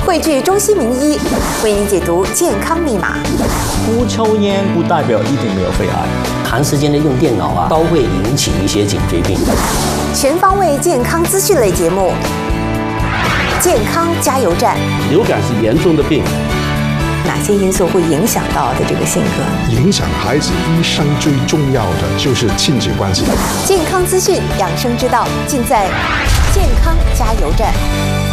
汇聚中西名医，为您解读健康密码。 不抽烟不代表一定没有肺癌， 长时间的用电脑都会引起一些颈椎病。 全方位健康资讯类节目，健康加油站。 流感是严重的病， 哪些因素会影响到的这个性格？ 影响孩子一生最重要的就是亲子关系。 健康资讯、养生之道，尽在健康加油站。